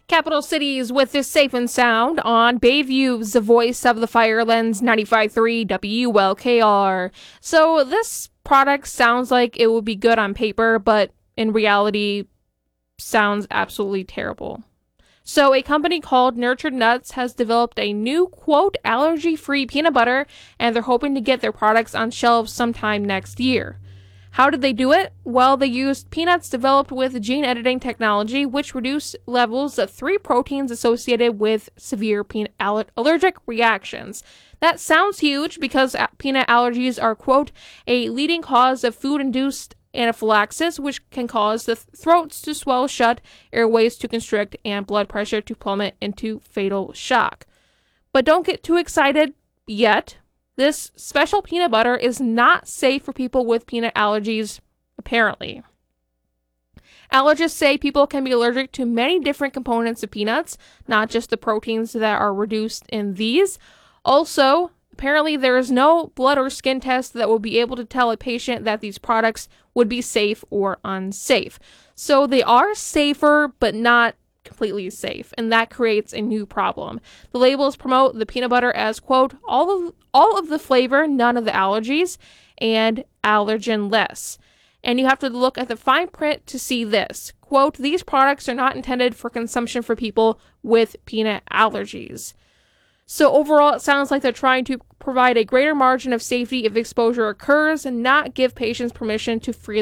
Capital Cities with this Safe and Sound on Bayview's The Voice of the Firelands 95.3 WLKR. So this product sounds like it would be good on paper, but in reality sounds absolutely terrible. So a company called Nurtured Nuts has developed a new, quote, allergy-free peanut butter, and they're hoping to get their products on shelves sometime next year. How did they do it? Well, they used peanuts developed with gene editing technology, which reduced levels of 3 proteins associated with severe peanut allergic reactions. That sounds huge because peanut allergies are, quote, a leading cause of food-induced anaphylaxis, which can cause the throats to swell shut, airways to constrict, and blood pressure to plummet into fatal shock. But don't get too excited yet. This special peanut butter is not safe for people with peanut allergies, apparently. Allergists say people can be allergic to many different components of peanuts, not just the proteins that are reduced in these. Also, apparently there is no blood or skin test that will be able to tell a patient that these products would be safe or unsafe. So they are safer, but not completely safe, and that creates a new problem. The labels promote the peanut butter as, quote, all of the flavor, none of the allergies, and allergen-less. And you have to look at the fine print to see this. Quote, these products are not intended for consumption for people with peanut allergies. So overall, it sounds like they're trying to provide a greater margin of safety if exposure occurs and not give patients permission to freely